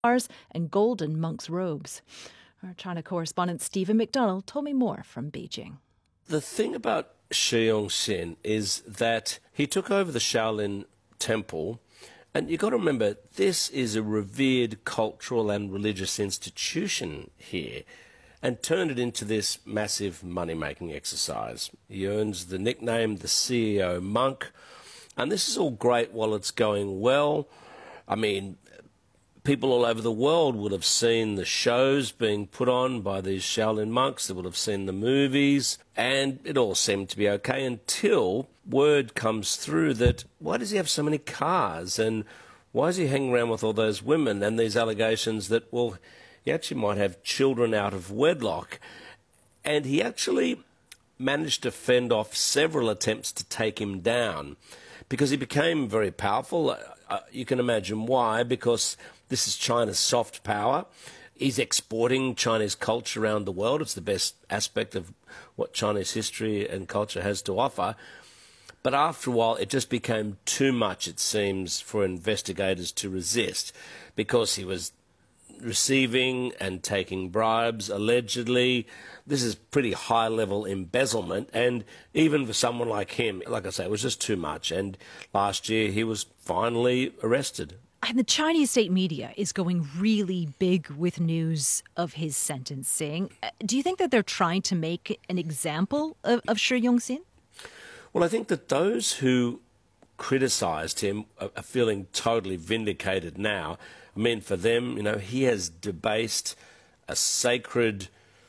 stars and golden monk's robes. Our China correspondent Stephen McDonald told me more from Beijing. The thing about Shi Yongxin is that he took over the Shaolin Temple, and you've got to remember, this is a revered cultural and religious institution here, and turned it into this massive money-making exercise. He earns the nickname the CEO monk, and this is all great while it's going well. I mean, people all over the world would have seen the shows being put on by these Shaolin monks. They would have seen the movies, and it all seemed to be okay until word comes through that, why does he have so many cars, and why is he hanging around with all those women, and these allegations that, well, he actually might have children out of wedlock. And he actually managed to fend off several attempts to take him down because he became very powerful. You can imagine why, because this is China's soft power. He's exporting Chinese culture around the world. It's the best aspect of what Chinese history and culture has to offer. But after a while, it just became too much, it seems, for investigators to resist, because he was receiving and taking bribes, allegedly. This is pretty high-level embezzlement, and even for someone like him, like I say, it was just too much. And last year, he was finally arrested. And the Chinese state media is going really big with news of his sentencing. Do you think that they're trying to make an example of Shi Yongxin? Well, I think that those who criticised him are feeling totally vindicated now. I mean, for them, you know, he has debased a sacred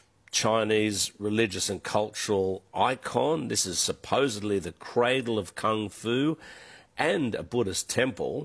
Chinese religious and cultural icon. This is supposedly the cradle of Kung Fu and a Buddhist temple.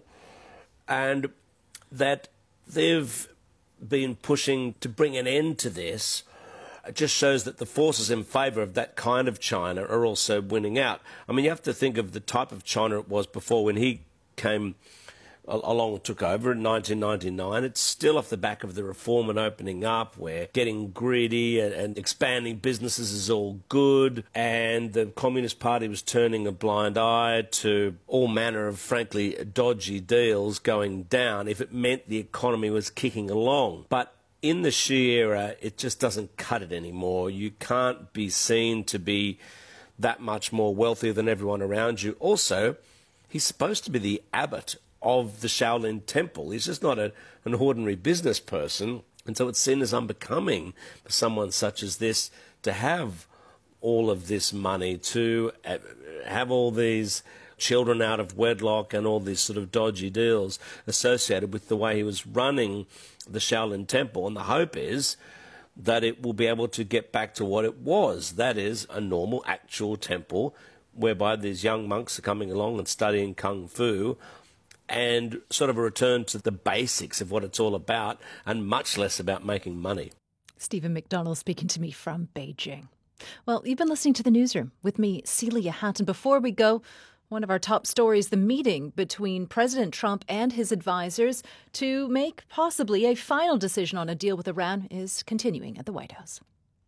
And that they've been pushing to bring an end to this. It just shows that the forces in favour of that kind of China are also winning out. I mean, you have to think of the type of China it was before when he came along and took over in 1999. It's still off the back of the reform and opening up, where getting greedy and expanding businesses is all good, and the Communist Party was turning a blind eye to all manner of, frankly, dodgy deals going down if it meant the economy was kicking along. But in the Xi era, it just doesn't cut it anymore. You can't be seen to be that much more wealthy than everyone around you. Also, he's supposed to be the abbot of the Shaolin Temple. He's just not an ordinary business person, and so it's seen as unbecoming for someone such as this to have all of this money, to have all these children out of wedlock and all these sort of dodgy deals associated with the way he was running the Shaolin Temple. And the hope is that it will be able to get back to what it was, that is, a normal, actual temple whereby these young monks are coming along and studying Kung Fu, and sort of a return to the basics of what it's all about, and much less about making money. Stephen McDonald speaking to me from Beijing. Well, you've been listening to The Newsroom with me, Celia Hatton. Before we go, one of our top stories, the meeting between President Trump and his advisors to make possibly a final decision on a deal with Iran, is continuing at the White House.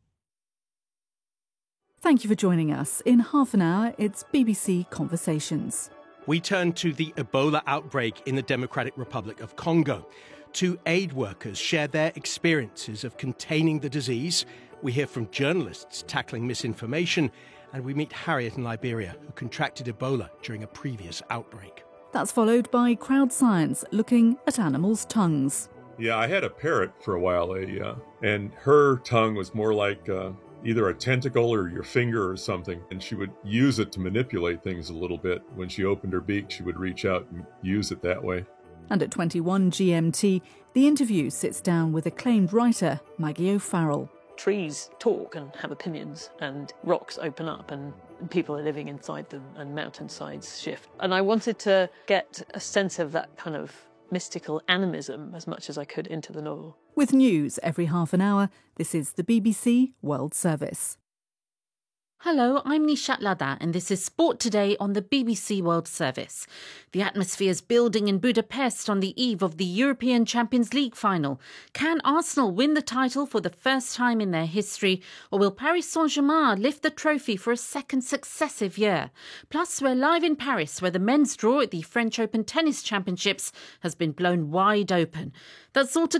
Thank you for joining us. In half an hour, it's BBC Conversations. We turn to the Ebola outbreak in the Democratic Republic of Congo. Two aid workers share their experiences of containing the disease. We hear from journalists tackling misinformation, and we meet Harriet in Liberia, who contracted Ebola during a previous outbreak. That's followed by Crowd Science, looking at animals' tongues. Yeah, I had a parrot for a while, and her tongue was more like either a tentacle or your finger or something, and she would use it to manipulate things a little bit. When she opened her beak, she would reach out and use it that way. And at 21 GMT, The Interview sits down with acclaimed writer Maggie O'Farrell. Trees talk and have opinions, and rocks open up and people are living inside them, and mountainsides shift. And I wanted to get a sense of that kind of mystical animism as much as I could into the novel. With news every half an hour, this is the BBC World Service. Hello, I'm Nishat Ladha and this is Sport Today on the BBC World Service. The atmosphere's building in Budapest on the eve of the European Champions League final. Can Arsenal win the title for the first time in their history, or will Paris Saint-Germain lift the trophy for a second successive year? Plus, we're live in Paris, where the men's draw at the French Open Tennis Championships has been blown wide open. That's all to